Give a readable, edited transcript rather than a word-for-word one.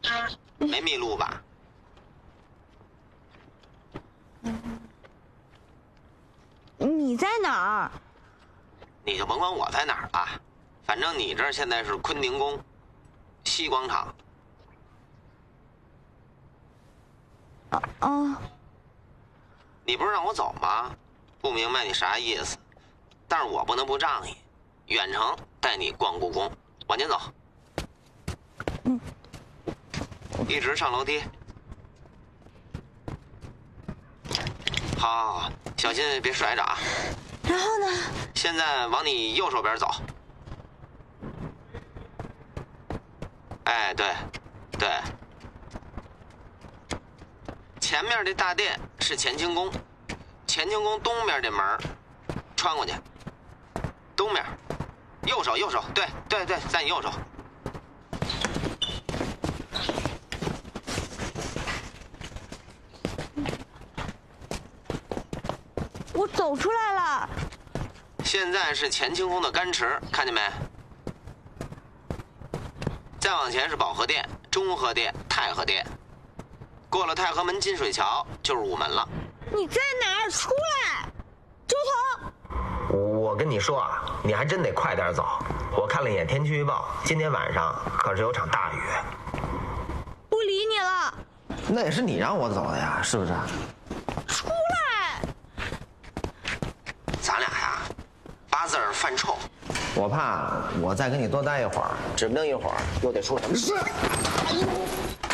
没迷路吧？ 你在哪儿？ 你就甭管我在哪儿了，反正你这儿现在是昆宁宫西广场。 哦， 你不是让我走吗？不明白你啥意思，但是我不能不仗义，远程带你逛故宫，往前走。一直上楼梯。好，小心别摔着啊。 然后呢？ 现在往你右手边走。哎，对，对。前面这大殿是乾清宫，乾清宫东面这门穿过去，东面，右手，对，在你右手。 我走出来了。 现在是乾清宫的干池，看见没？再往前是保和殿、中和殿、太和殿，过了太和门金水桥就是午门了。 你在哪儿？出来！周彤， 我跟你说啊，你还真得快点走。我看了一眼天气预报，今天晚上可是有场大雨。 不理你了。 那也是你让我走的呀，是不是？ 出来！ 咱俩呀，八字儿犯冲。 我怕我再跟你多待一会儿，指不定一会儿又得出什么事。